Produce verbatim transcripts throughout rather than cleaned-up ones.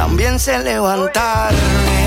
también sé levantarme.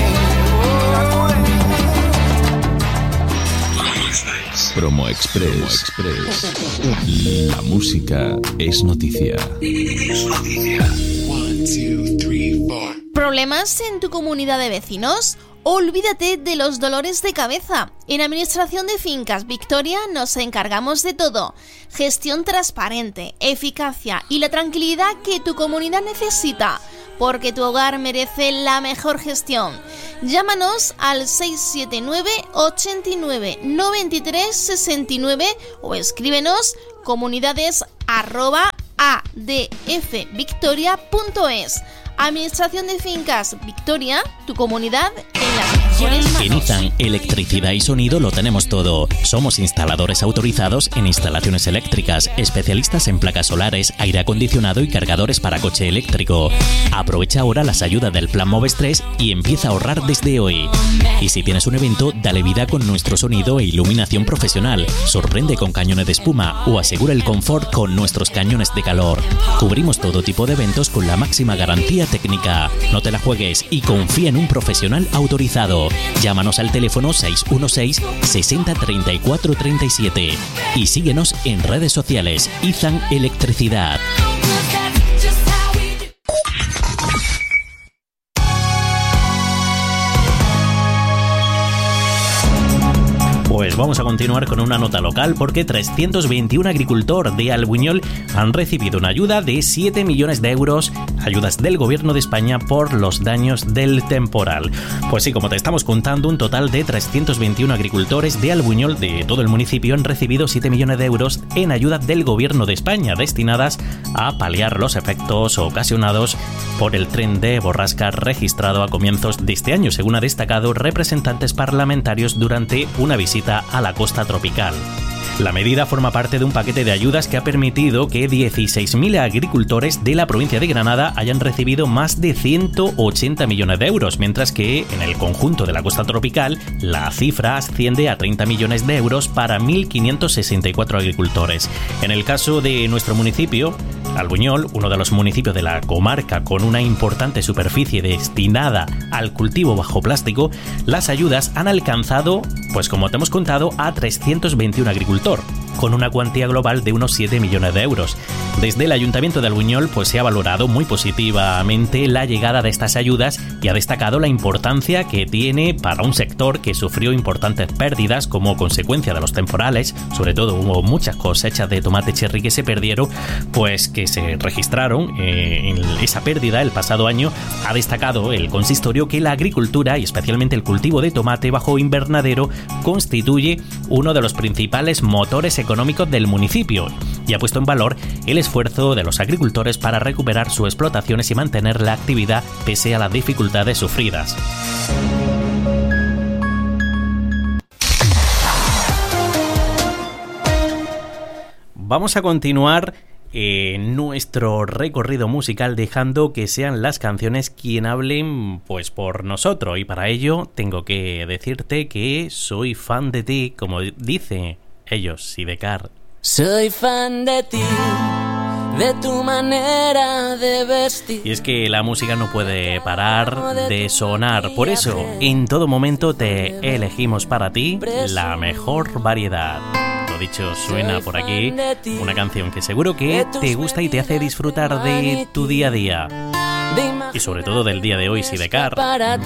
Promo Express. Promo Express. La música es noticia. Es noticia. One, two, three, four. ¿Problemas en tu comunidad de vecinos? Olvídate de los dolores de cabeza. En Administración de Fincas Victoria nos encargamos de todo. Gestión transparente, eficacia y la tranquilidad que tu comunidad necesita, porque tu hogar merece la mejor gestión. Llámanos al seis siete nueve, ocho nueve, nueve tres seis nueve o escríbenos comunidades arroba adfvictoria punto es. Administración de Fincas Victoria, tu comunidad en las mejores manos. En Izan Electricidad y Sonido lo tenemos todo. Somos instaladores autorizados en instalaciones eléctricas, especialistas en placas solares, aire acondicionado y cargadores para coche eléctrico. Aprovecha ahora las ayudas del Plan Moves tres y empieza a ahorrar desde hoy. Y si tienes un evento, dale vida con nuestro sonido e iluminación profesional. Sorprende con cañones de espuma o asegura el confort con nuestros cañones de calor. Cubrimos todo tipo de eventos con la máxima garantía técnica. No te la juegues y confía en un profesional autorizado. Llámanos al teléfono seis uno seis, sesenta, treinta y cuatro, treinta y siete y síguenos en redes sociales. Izan Electricidad. Pues vamos a continuar con una nota local porque trescientos veintiún agricultores de Albuñol han recibido una ayuda de siete millones de euros, ayudas del Gobierno de España por los daños del temporal. Pues sí, como te estamos contando, un total de trescientos veintiún agricultores de Albuñol, de todo el municipio, han recibido siete millones de euros en ayuda del Gobierno de España, destinadas a paliar los efectos ocasionados por el tren de borrasca registrado a comienzos de este año, según ha destacado representantes parlamentarios durante una visita a la costa tropical. La medida forma parte de un paquete de ayudas que ha permitido que dieciséis mil agricultores de la provincia de Granada hayan recibido más de ciento ochenta millones de euros, mientras que en el conjunto de la costa tropical la cifra asciende a treinta millones de euros para mil quinientos sesenta y cuatro agricultores. En el caso de nuestro municipio, Albuñol, uno de los municipios de la comarca con una importante superficie destinada al cultivo bajo plástico, las ayudas han alcanzado, pues como te hemos contado, a trescientos veintiún agricultores, con una cuantía global de unos siete millones de euros. Desde el Ayuntamiento de Albuñol pues se ha valorado muy positivamente la llegada de estas ayudas y ha destacado la importancia que tiene para un sector que sufrió importantes pérdidas como consecuencia de los temporales. Sobre todo hubo muchas cosechas de tomate cherry que se perdieron, pues que se registraron eh, en esa pérdida el pasado año. Ha destacado el consistorio que la agricultura y especialmente el cultivo de tomate bajo invernadero constituye uno de los principales motores económicos del municipio y ha puesto en valor el esfuerzo de los agricultores para recuperar sus explotaciones y mantener la actividad pese a las dificultades sufridas. Vamos a continuar en nuestro recorrido musical dejando que sean las canciones quien hablen pues por nosotros, y para ello tengo que decirte que soy fan de ti, como dice ellos, Sidecar. Soy fan de ti, de tu manera de vestir. Y es que la música no puede parar de sonar, por eso en todo momento te elegimos para ti la mejor variedad. Lo dicho, suena por aquí una canción que seguro que te gusta y te hace disfrutar de tu día a día y sobre todo del día de hoy, Sidecar.